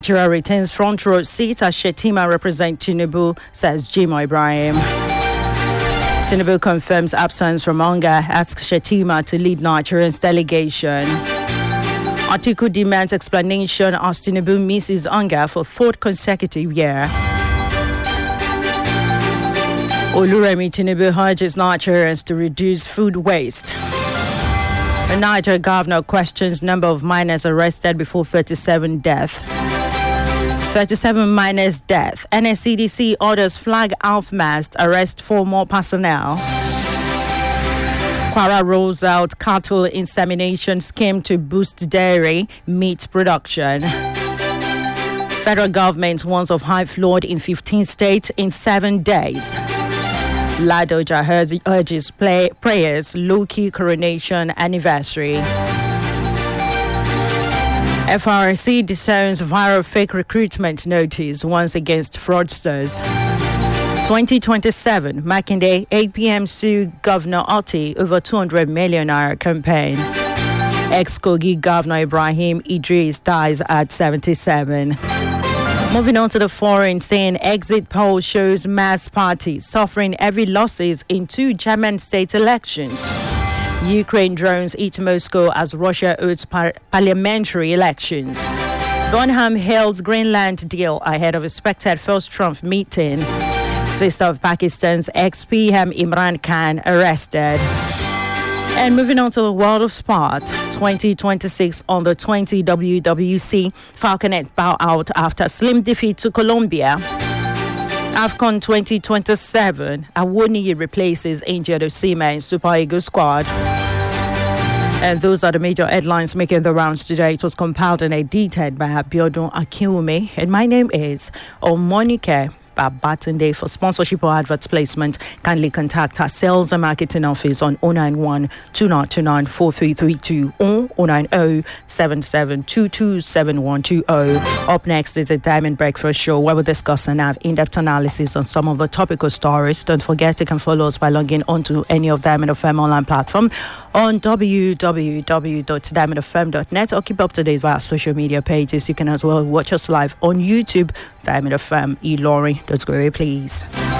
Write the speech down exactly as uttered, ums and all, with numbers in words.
Nigeria retains front row seat as Shettima represents Tinubu, says Jimoh Ibrahim. Tinubu confirms absence from Onga, asks Shettima to lead Nigeria's delegation. Atiku demands explanation as Tinubu misses Onga for fourth consecutive year. Oluremi Tinubu urges Nigerians to reduce food waste. The Niger governor questions number of miners arrested before thirty-seven deaths. thirty-seven miners death. N S C D C orders flag half-mast, arrest four more personnel. Kwara rolls out cattle insemination scheme to boost dairy meat production. Federal government warns of high flood in fifteen states in seven days. Ladoja urges play, prayers, low-key coronation anniversary. F R C disowns viral fake recruitment notice once against fraudsters. twenty twenty-seven, Makinde, eight p.m. sue Governor Otti over two hundred million naira campaign. Ex-Kogi Governor Ibrahim Idris dies at seventy-seven. Moving on to the foreign scene, exit poll shows mass parties suffering heavy losses in two German state elections. Ukraine drones eat Moscow as Russia holds par- parliamentary elections. Bonham hails Greenland deal ahead of expected first Trump meeting. Sister of Pakistan's ex-P M Imran Khan arrested. And moving on to the world of sport, twenty twenty-six on the twenty W W C, Falconet bow out after slim defeat to Colombia. AFCON twenty twenty-seven, Awoniyi replaces injured Osimhen Super Eagles squad. And those are the major headlines making the rounds today. It was compiled and edited by Abiodun Akinwumi. And my name is Omonike Babatunde. For sponsorship or advert placement, kindly contact our sales and marketing office on zero nine one, two zero two nine, four three three two or zero nine zero, seven seven two two, seven one two zero. Up next is a Diamond Breakfast Show where we discuss and have in-depth analysis on some of the topical stories. Don't forget you can follow us by logging onto any of Diamond F M online platform on w w w dot diamond f m dot net or keep up to date via social media pages. You can as well watch us live on YouTube, Diamond F M Ilorin. Let's go, please.